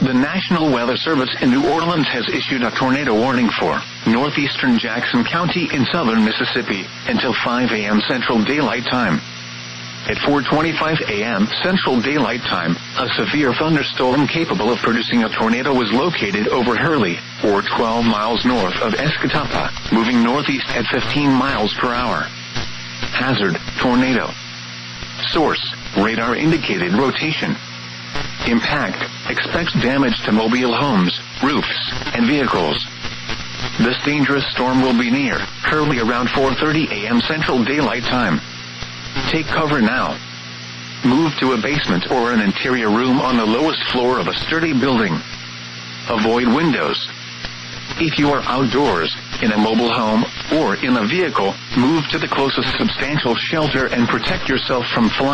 The National Weather Service in New Orleans has issued a tornado warning for northeastern Jackson County in southern Mississippi until 5 a.m. Central Daylight Time. At 4:25 a.m. Central Daylight Time, a severe thunderstorm capable of producing a tornado was located over Hurley, or 12 miles north of Escatawpa, moving northeast at 15 miles per hour. Hazard, tornado. Source, radar indicated rotation. Impact, expects damage to mobile homes, roofs, and vehicles. This dangerous storm will be near Hurley around 4:30 a.m. Central Daylight Time. Take cover now. Move to a basement or an interior room on the lowest floor of a sturdy building. Avoid windows. If you are outdoors, in a mobile home, or in a vehicle, move to the closest substantial shelter and protect yourself from flying.